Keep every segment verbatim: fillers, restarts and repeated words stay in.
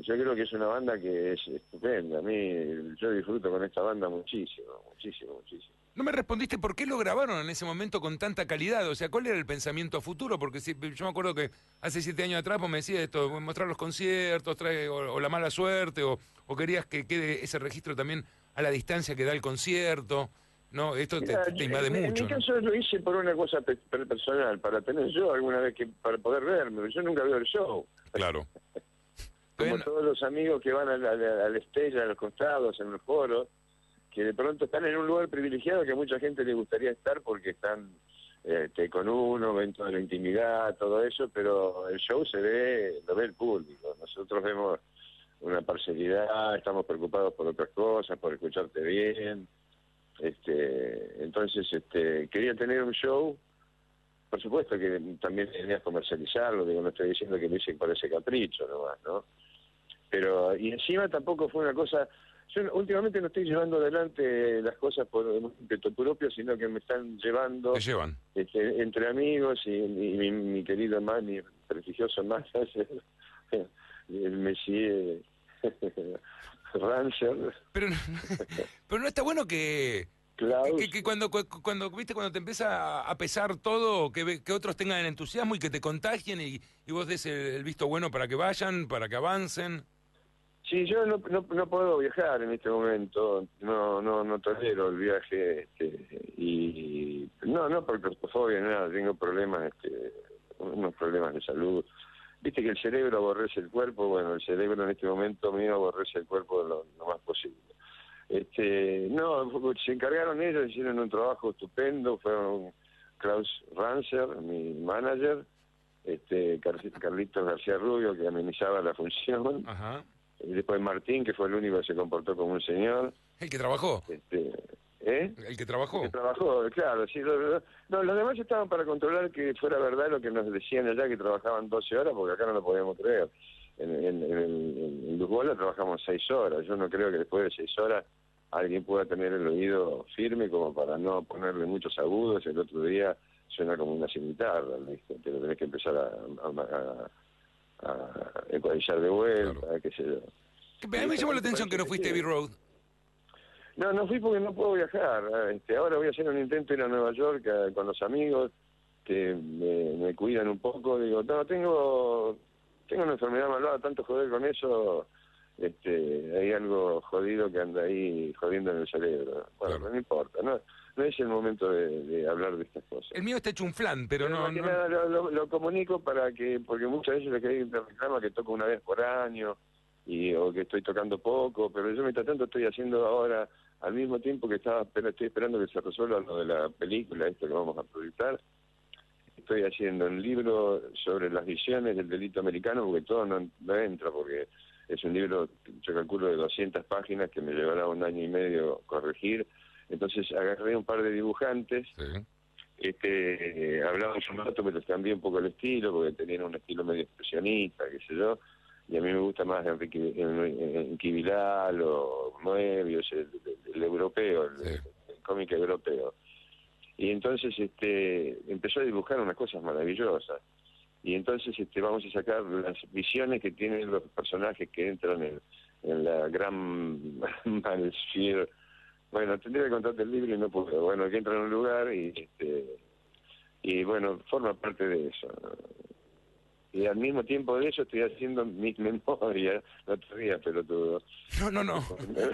yo creo que es una banda que es estupenda. A mí, yo disfruto con esta banda muchísimo, muchísimo, muchísimo. No me respondiste por qué lo grabaron en ese momento con tanta calidad, o sea, ¿cuál era el pensamiento a futuro? Porque si, yo me acuerdo que hace siete años atrás vos me decías esto, mostrar los conciertos, trae, o, o la mala suerte, o, o querías que quede ese registro también a la distancia que da el concierto, ¿no? Esto te, Mirá, te, te invade en, mucho, en mi ¿no? caso lo hice por una cosa pe personal, para tener yo alguna vez que, para poder verme, yo nunca veo el show. Claro. Como Bien. todos los amigos que van a la, a la, a la estrella, a los costados, en los foros, que de pronto están en un lugar privilegiado que a mucha gente le gustaría estar porque están este, con uno, ven toda la intimidad, todo eso, pero el show se ve, lo ve el público. Nosotros vemos una parcialidad, estamos preocupados por otras cosas, por escucharte bien. Este, entonces este, quería tener un show, por supuesto que también querías comercializarlo, digo, no estoy diciendo que lo hice por ese capricho nomás, ¿no? Pero, y encima tampoco fue una cosa. Yo últimamente no estoy llevando adelante las cosas por ímpetu propio, sino que me están llevando Te llevan. este, entre amigos y, y mi, mi querido más, mi prestigioso manager, el Messier Rancher. Pero, pero no está bueno que, que, que, que cuando, cuando, viste, cuando te empieza a pesar todo, que, ve- que otros tengan el entusiasmo y que te contagien y, y vos des el, el visto bueno para que vayan, para que avancen. Sí, yo no, no, no puedo viajar en este momento, no no no tolero el viaje, este, y no, no por claustrofobia, nada, tengo problemas, este, unos problemas de salud. Viste que el cerebro aborrece el cuerpo, bueno, el cerebro en este momento mío aborrece el cuerpo lo, lo más posible. Este, no, se encargaron ellos, hicieron un trabajo estupendo, fueron Klaus Ranzer, mi manager, este, Carlitos García Rubio, que amenizaba la función. Ajá. Y después Martín, que fue el único que se comportó como un señor. El que trabajó. Este, ¿Eh? El que trabajó. El que trabajó, claro. Sí, lo, lo, no, los demás estaban para controlar que fuera verdad lo que nos decían allá, que trabajaban doce horas, porque acá no lo podíamos creer. En, en, en, en, en Luzbola trabajamos seis horas. Yo no creo que después de seis horas alguien pueda tener el oído firme como para no ponerle muchos agudos. El otro día suena como una cimitarra, ¿viste? Te lo tenés que empezar a... a, a a ecuadrillar de vuelta, claro. Qué sé yo. A mí me llamó la atención que no fuiste a Abbey Road. No, no fui porque no puedo viajar. Este, ahora voy a hacer un intento de ir a Nueva York a, con los amigos que me, me cuidan un poco. Digo, no, tengo tengo una enfermedad malvada, tanto joder con eso, este, hay algo jodido que anda ahí jodiendo en el cerebro. Bueno, claro. No importa, no no es el momento de, de hablar de estas cosas. El mío está hecho un flan, pero, pero no... Más que no... nada lo, lo, lo comunico para que, porque muchas veces lo que hay te reclama que toco una vez por año, y o que estoy tocando poco, pero yo mientras tanto estoy haciendo ahora, al mismo tiempo que estaba pero estoy esperando que se resuelva lo de la película, esto que vamos a proyectar, estoy haciendo un libro sobre las visiones del delito americano, porque todo no, no entra, porque es un libro, yo calculo, de doscientas páginas que me llevará un año y medio corregir. Entonces agarré un par de dibujantes, sí. este, eh, hablábamos un rato, pero cambié un poco el estilo, porque tenían un estilo medio expresionista, qué sé yo, y a mí me gusta más Enrique, Enrique Vidal o Moebius, el, el, el europeo, el, sí. el, el cómic europeo. Y entonces este, empezó a dibujar unas cosas maravillosas. Y entonces este, vamos a sacar las visiones que tienen los personajes que entran en, en la gran Malsphere. Bueno, tendría que contarte el libro y no puedo. Bueno, que entra en un lugar y este y bueno, forma parte de eso. Y al mismo tiempo de eso estoy haciendo mis memorias. No te rías, pelotudo. No, no, no.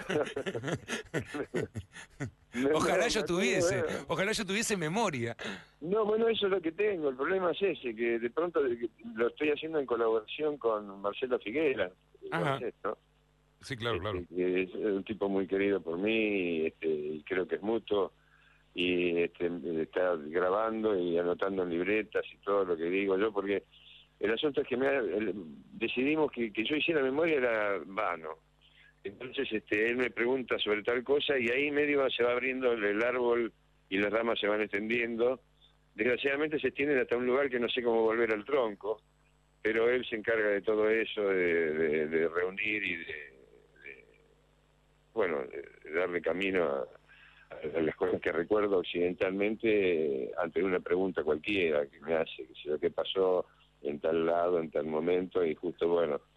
Ojalá yo tuviese, ojalá yo tuviese memoria. No, bueno, eso es lo que tengo. El problema es ese, que de pronto lo estoy haciendo en colaboración con Marcelo Figuera. Ajá. ¿No? Sí, claro, claro. Este, que es un tipo muy querido por mí, este, y creo que es mutuo, y este, está grabando y anotando en libretas y todo lo que digo yo, porque el asunto es que me, el, decidimos que, que yo hiciera memoria era vano. Entonces este, él me pregunta sobre tal cosa y ahí medio se va abriendo el árbol y las ramas se van extendiendo. Desgraciadamente se extienden hasta un lugar que no sé cómo volver al tronco, pero él se encarga de todo eso, de, de, de reunir y de bueno, de darle camino a, a las cosas que recuerdo occidentalmente eh, ante una pregunta cualquiera que me hace, que sé yo, qué pasó en tal lado, en tal momento, y justo, bueno,